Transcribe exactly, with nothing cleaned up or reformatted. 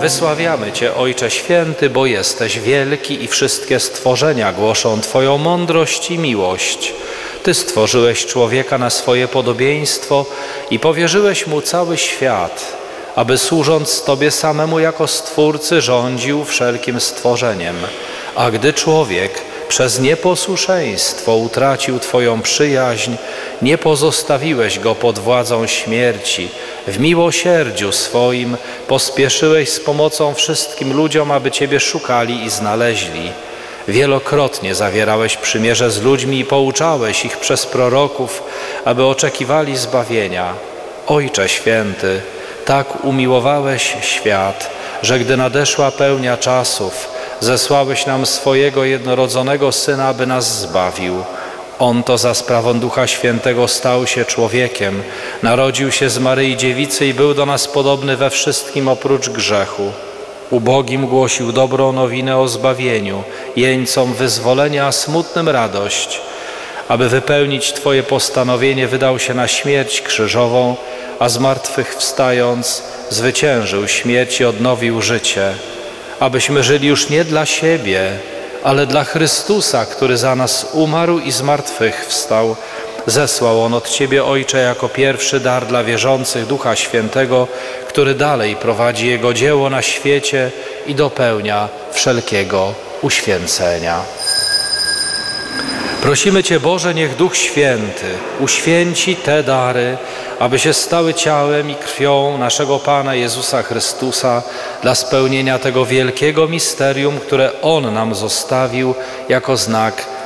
Wysławiamy Cię, Ojcze Święty, bo jesteś wielki i wszystkie stworzenia głoszą Twoją mądrość i miłość. Ty stworzyłeś człowieka na swoje podobieństwo i powierzyłeś mu cały świat, aby służąc Tobie samemu jako Stwórcy rządził wszelkim stworzeniem. A gdy człowiek przez nieposłuszeństwo utracił Twoją przyjaźń, nie pozostawiłeś go pod władzą śmierci. W miłosierdziu swoim pospieszyłeś z pomocą wszystkim ludziom, aby Ciebie szukali i znaleźli. Wielokrotnie zawierałeś przymierze z ludźmi i pouczałeś ich przez proroków, aby oczekiwali zbawienia. Ojcze Święty, tak umiłowałeś świat, że gdy nadeszła pełnia czasów, zesłałeś nam swojego jednorodzonego Syna, aby nas zbawił. On to za sprawą Ducha Świętego stał się człowiekiem, narodził się z Maryi Dziewicy i był do nas podobny we wszystkim oprócz grzechu. Ubogim głosił dobrą nowinę o zbawieniu, jeńcom wyzwolenia, a smutnym radość. Aby wypełnić Twoje postanowienie, wydał się na śmierć krzyżową, a zmartwychwstając zwyciężył śmierć i odnowił życie. Abyśmy żyli już nie dla siebie, ale dla Chrystusa, który za nas umarł i zmartwychwstał. Zesłał On od Ciebie, Ojcze, jako pierwszy dar dla wierzących Ducha Świętego, który dalej prowadzi Jego dzieło na świecie i dopełnia wszelkiego uświęcenia. Prosimy Cię, Boże, niech Duch Święty uświęci te dary, aby się stały ciałem i krwią naszego Pana Jezusa Chrystusa dla spełnienia tego wielkiego misterium, które On nam zostawił jako znak